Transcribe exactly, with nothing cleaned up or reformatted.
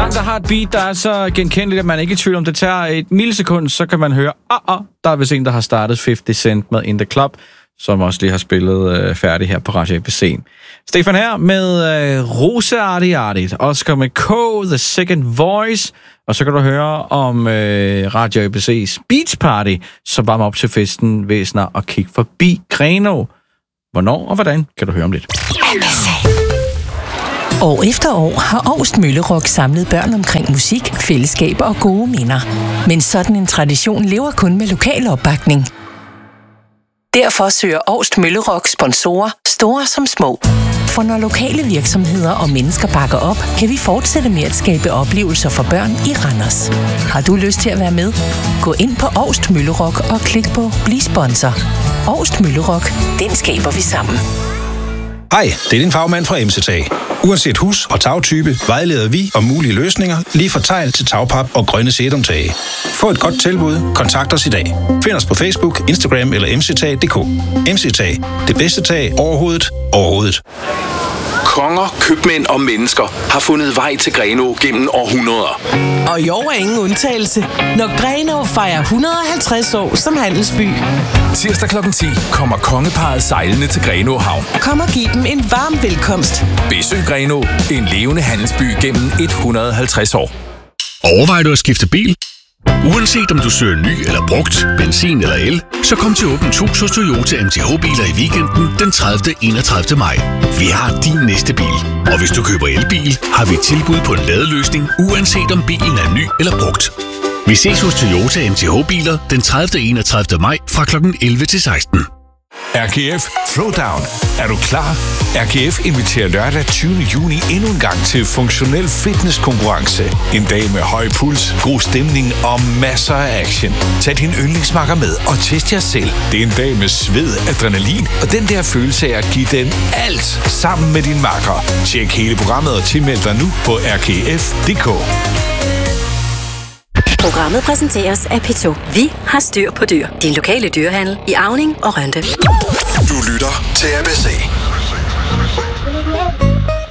sang, der har et beat, der er så genkendeligt, at man ikke er i tvivl om. Det tager et millisekund, så kan man høre, ah, ah, der er vist en, der har startet halvtreds Cent med In The Club, som også lige har spillet øh, færdig her på Radio A B C'en. Stefan her med øh, Rose Arti Artit, Oscar med K, The Second Voice, og så kan du høre om øh, Radio A B C's Beach Party, så varm op til festen, væsner og kig forbi Grenaa. Hvornår og hvordan, kan du høre om lidt. År efter år har Augst Møllerock samlet børn omkring musik, fællesskaber og gode minder. Men sådan en tradition lever kun med lokal opbakning. Derfor søger Augst Møllerock sponsorer, store som små. For når lokale virksomheder og mennesker bakker op, kan vi fortsætte med at skabe oplevelser for børn i Randers. Har du lyst til at være med? Gå ind på Augst Møllerock og klik på Bliv sponsor. Augst Møllerock, den skaber vi sammen. Hej, det er din fagmand fra M C T A. Uanset hus- og tagtype, vejleder vi om mulige løsninger, lige fra tegl til tagpap og grønne sætomtage. Få et godt tilbud, kontakt os i dag. Find os på Facebook, Instagram eller m c t a punktum d k. M C T A, det bedste tag overhovedet, overhovedet. Konger, købmænd og mennesker har fundet vej til Grenaa gennem århundreder. Og i år er ingen undtagelse, når Grenaa fejrer et hundrede og halvtreds år som handelsby. Tirsdag klokken ti kommer kongeparret sejlende til Grenaa Havn. Kom og giv dem en varm velkomst. Besøg Grenaa, en levende handelsby gennem et hundrede og halvtreds år. Overvejer du at skifte bil? Uanset om du søger ny eller brugt, benzin eller el, så kom til Åbent Hus hos Toyota M T H-biler i weekenden den tredivte til enogtredivte maj. Vi har din næste bil. Og hvis du køber elbil, har vi et tilbud på en ladeløsning, uanset om bilen er ny eller brugt. Vi ses hos Toyota M T H-biler den tredivte til enogtredivte maj fra klokken elleve til seksten. R K F Throwdown. Er du klar? R K F inviterer lørdag tyvende juni endnu en gang til funktionel fitnesskonkurrence. En dag med høj puls, god stemning og masser af action. Tag din yndlingsmakker med og test jer selv. Det er en dag med sved, adrenalin og den der følelse af at give den alt sammen med din makker. Tjek hele programmet og tilmeld dig nu på r k f punktum d k. Programmet præsenteres af P to. Vi har styr på dyr. Din lokale dyrehandel i Auning og Rønde. Du lytter til A B C.